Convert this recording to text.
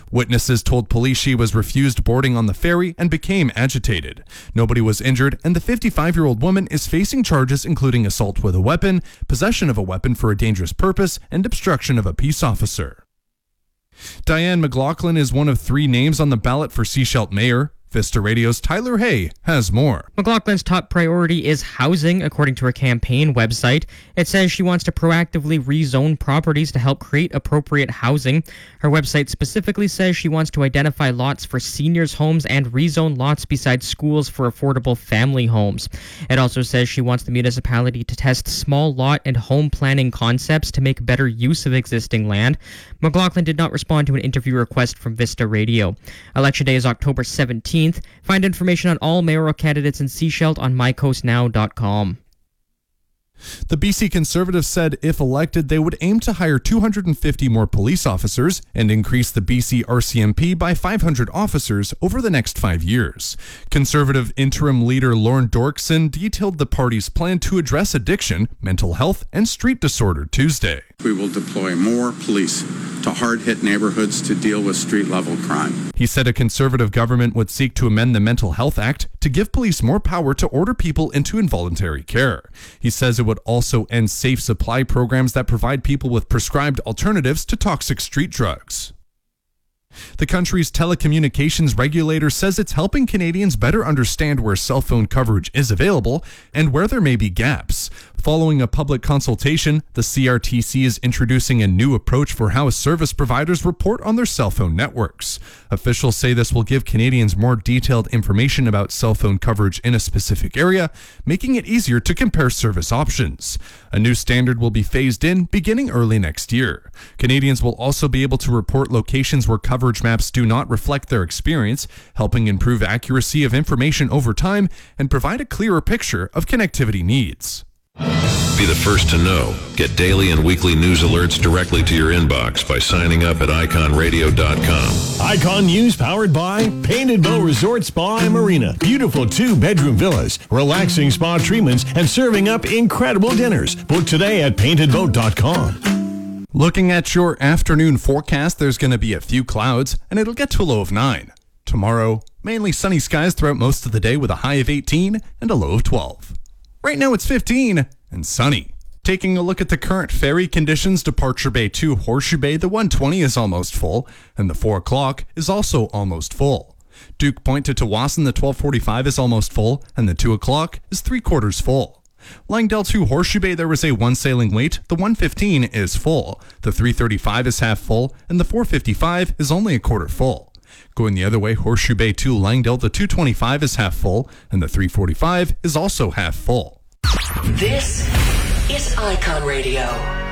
Witnesses told police she was refused boarding on the ferry and became agitated. Nobody was injured, and the 55-year-old woman is facing charges including assault with a weapon, possession of a weapon for a dangerous purpose, and obstruction of a peace officer. Diane McLaughlin is one of 3 names on the ballot for Sechelt mayor. Vista Radio's Tyler Hay has more. McLaughlin's top priority is housing, according to her campaign website. It says she wants to proactively rezone properties to help create appropriate housing. Her website specifically says she wants to identify lots for seniors' homes and rezone lots beside schools for affordable family homes. It also says she wants the municipality to test small lot and home planning concepts to make better use of existing land. McLaughlin did not respond to an interview request from Vista Radio. Election day is October 17th. Find information on all mayoral candidates in Sechelt on mycoastnow.com. The BC Conservatives said if elected, they would aim to hire 250 more police officers and increase the BC RCMP by 500 officers over the next 5 years. Conservative interim leader Lorne Dorkson detailed the party's plan to address addiction, mental health, and street disorder Tuesday. We will deploy more police to hard-hit neighborhoods to deal with street-level crime. He said a Conservative government would seek to amend the Mental Health Act to give police more power to order people into involuntary care. He says it would also end safe supply programs that provide people with prescribed alternatives to toxic street drugs. The country's telecommunications regulator says it's helping Canadians better understand where cell phone coverage is available and where there may be gaps. Following a public consultation, the CRTC is introducing a new approach for how service providers report on their cell phone networks. Officials say this will give Canadians more detailed information about cell phone coverage in a specific area, making it easier to compare service options. A new standard will be phased in beginning early next year. Canadians will also be able to report locations where coverage maps do not reflect their experience, helping improve accuracy of information over time and provide a clearer picture of connectivity needs. Be the first to know. Get daily and weekly news alerts directly to your inbox by signing up at iconradio.com. Icon News powered by Painted Bow Resort Spa and Marina. Beautiful 2-bedroom villas, relaxing spa treatments, and serving up incredible dinners. Book today at paintedboat.com. Looking at your afternoon forecast, there's going to be a few clouds, and it'll get to a low of 9. Tomorrow, mainly sunny skies throughout most of the day with a high of 18 and a low of 12. Right now it's 15 and sunny. Taking a look at the current ferry conditions, Departure Bay to Horseshoe Bay, the 120 is almost full, and the 4 o'clock is also almost full. Duke Point to Tsawwassen, the 1245 is almost full, and the 2 o'clock is 3/4 full. Langdale to Horseshoe Bay, there was a 1 sailing wait, the 115 is full, the 335 is half full, and the 455 is only a quarter full. Going the other way, Horseshoe Bay to Langdale, the 225 is half full, and the 345 is also half full. This is Icon Radio.